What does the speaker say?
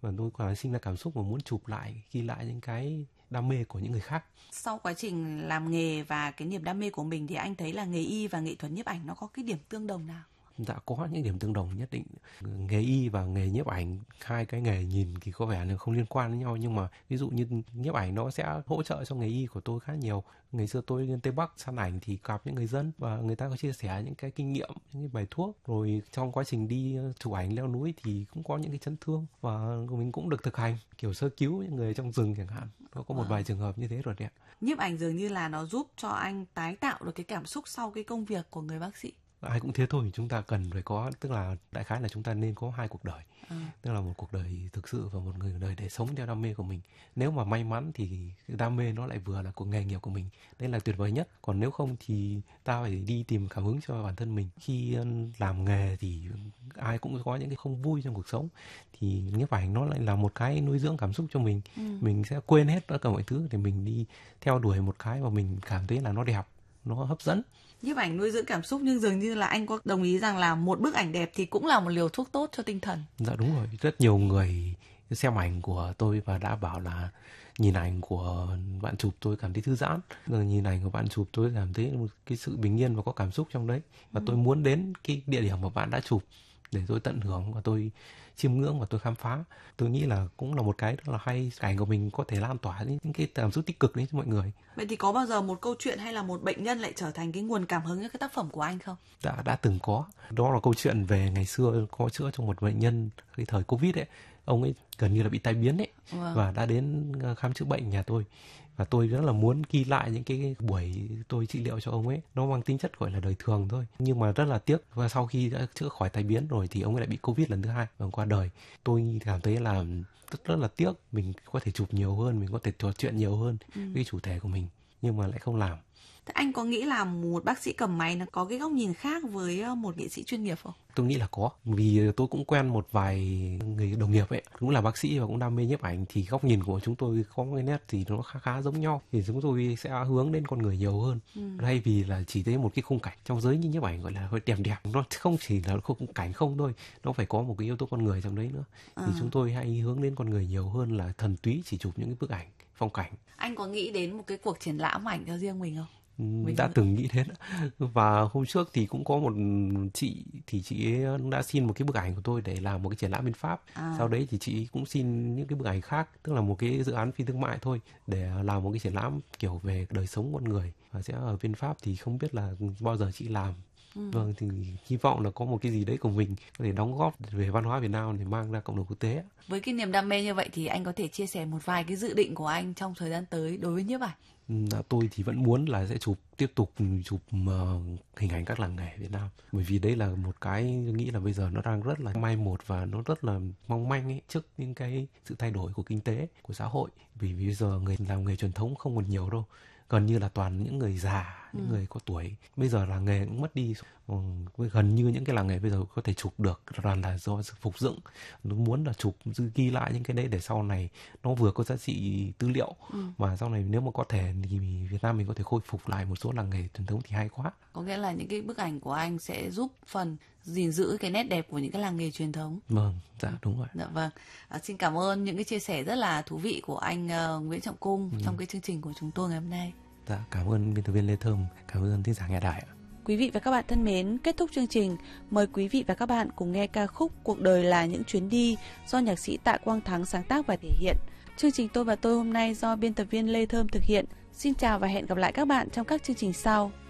và tôi còn sinh ra cảm xúc mà muốn chụp lại, ghi lại những cái đam mê của những người khác. Sau quá trình làm nghề và cái niềm đam mê của mình thì anh thấy là nghề y và nghệ thuật nhiếp ảnh nó có cái điểm tương đồng nào? Dạ có những điểm tương đồng nhất định. Nghề y và nghề nhiếp ảnh, hai cái nghề nhìn thì có vẻ là không liên quan đến nhau, nhưng mà ví dụ như nhiếp ảnh nó sẽ hỗ trợ cho nghề y của tôi khá nhiều. Ngày xưa tôi lên Tây Bắc săn ảnh thì gặp những người dân và người ta có chia sẻ những cái kinh nghiệm, những cái bài thuốc. Rồi trong quá trình đi chụp ảnh leo núi thì cũng có những cái chấn thương và mình cũng được thực hành kiểu sơ cứu những người trong rừng chẳng hạn. Nó có một vài trường hợp như thế rồi đấy ạ. Nhiếp ảnh dường như là nó giúp cho anh tái tạo được cái cảm xúc sau cái công việc của người bác sĩ. Ai cũng thế thôi, chúng ta cần phải có, tức là đại khái là chúng ta nên có hai cuộc đời. Tức là một cuộc đời thực sự và một người đời để sống theo đam mê của mình. Nếu mà may mắn thì cái đam mê nó lại vừa là cuộc nghề nghiệp của mình, đây là tuyệt vời nhất. Còn nếu không thì ta phải đi tìm cảm hứng cho bản thân mình. Khi làm nghề thì ai cũng có những cái không vui trong cuộc sống, thì nhiếp ảnh nó lại là một cái nuôi dưỡng cảm xúc cho mình. Mình sẽ quên hết tất cả mọi thứ để mình đi theo đuổi một cái mà mình cảm thấy là nó đẹp, nó hấp dẫn. Nhiếp ảnh nuôi dưỡng cảm xúc, nhưng dường như là anh có đồng ý rằng là một bức ảnh đẹp thì cũng là một liều thuốc tốt cho tinh thần. Dạ đúng rồi, rất nhiều người xem ảnh của tôi và đã bảo là nhìn ảnh của bạn chụp tôi cảm thấy thư giãn, rồi nhìn ảnh của bạn chụp tôi cảm thấy một cái sự bình yên và có cảm xúc trong đấy, và tôi muốn đến cái địa điểm mà bạn đã chụp để tôi tận hưởng và tôi chiêm ngưỡng và tôi khám phá. Tôi nghĩ là cũng là một cái rất là hay, ảnh của mình có thể lan tỏa những cái cảm xúc tích cực đến cho mọi người. Vậy thì có bao giờ một câu chuyện hay là một bệnh nhân lại trở thành cái nguồn cảm hứng cho cái tác phẩm của anh không? Đã từng có. Đó là câu chuyện về ngày xưa có chữa cho một bệnh nhân cái thời Covid ấy. Ông ấy gần như là bị tai biến ấy, và đã đến khám chữa bệnh nhà tôi. Và tôi rất là muốn ghi lại những cái buổi tôi trị liệu cho ông ấy. Nó mang tính chất gọi là đời thường thôi. Nhưng mà rất là tiếc, và sau khi đã chữa khỏi tai biến rồi thì ông ấy lại bị Covid lần thứ 2 và qua đời. Tôi cảm thấy là rất là tiếc. Mình có thể chụp nhiều hơn, mình có thể trò chuyện nhiều hơn với chủ thể của mình, nhưng mà lại không làm. Thế anh có nghĩ là một bác sĩ cầm máy nó có cái góc nhìn khác với một nghệ sĩ chuyên nghiệp không? Tôi nghĩ là có, vì tôi cũng quen một vài người đồng nghiệp ấy, cũng là bác sĩ và cũng đam mê nhiếp ảnh, thì góc nhìn của chúng tôi có cái nét thì nó khá giống nhau, thì chúng tôi sẽ hướng đến con người nhiều hơn, thay vì là chỉ thấy một cái khung cảnh. Trong giới như nhiếp ảnh gọi là hơi đẹp, nó không chỉ là khung cảnh không thôi, nó phải có một cái yếu tố con người trong đấy nữa. Thì chúng tôi hay hướng đến con người nhiều hơn là thuần túy chỉ chụp những cái bức ảnh phong cảnh. Anh có nghĩ đến một cái cuộc triển lãm ảnh cho riêng mình không? Mình đã từng nghĩ đến. Và hôm trước thì cũng có một chị, thì chị ấy đã xin một cái bức ảnh của tôi để làm một cái triển lãm bên Pháp. Sau đấy thì chị cũng xin những cái bức ảnh khác, tức là một cái dự án phi thương mại thôi, để làm một cái triển lãm kiểu về đời sống con người, và sẽ ở bên Pháp. Thì không biết là bao giờ chị làm. Vâng, thì hy vọng là có một cái gì đấy của mình có thể đóng góp về văn hóa Việt Nam để mang ra cộng đồng quốc tế. Với cái niềm đam mê như vậy thì anh có thể chia sẻ một vài cái dự định của anh trong thời gian tới đối với nhiếp ảnh? Tôi thì vẫn muốn là sẽ tiếp tục chụp hình ảnh các làng nghề Việt Nam, bởi vì đây là một cái tôi nghĩ là bây giờ nó đang rất là mai một và nó rất là mong manh ấy, trước những cái sự thay đổi của kinh tế, của xã hội. Vì bây giờ người làm nghề truyền thống không còn nhiều đâu, gần như là toàn những người già, những người có tuổi. Bây giờ làng nghề cũng mất đi, gần như những cái làng nghề bây giờ có thể chụp được toàn là do sự phục dựng. Nó muốn là chụp ghi lại những cái đấy để sau này nó vừa có giá trị tư liệu, mà sau này nếu mà có thể thì Việt Nam mình có thể khôi phục lại một số làng nghề truyền thống thì hay quá. Có nghĩa là những cái bức ảnh của anh sẽ giúp phần gìn giữ cái nét đẹp của những cái làng nghề truyền thống. Vâng, dạ đúng rồi. Dạ vâng. Xin cảm ơn những cái chia sẻ rất là thú vị của anh Nguyễn Trọng Cung trong cái chương trình của chúng tôi ngày hôm nay. Dạ, cảm ơn biên tập viên Lê Thơm, cảm ơn thính giả nghe đài ạ. Quý vị và các bạn thân mến, kết thúc chương trình, mời quý vị và các bạn cùng nghe ca khúc Cuộc đời là những chuyến đi do nhạc sĩ Tạ Quang Thắng sáng tác và thể hiện. Chương trình Tôi và Tôi hôm nay do biên tập viên Lê Thơm thực hiện. Xin chào và hẹn gặp lại các bạn trong các chương trình sau.